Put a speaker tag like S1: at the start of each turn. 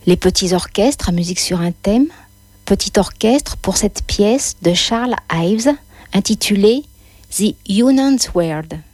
S1: Les petits orchestres à musique sur un thème. Petit orchestre pour cette pièce de Charles Ives intitulée The Union's World.